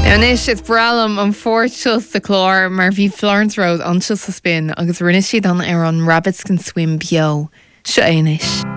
Anis is bralam an fórtas sa chlár mar bhí Florence Road anseal sa spin agus rinne siad an ar an Rabbits Can Swim bio. Se éis.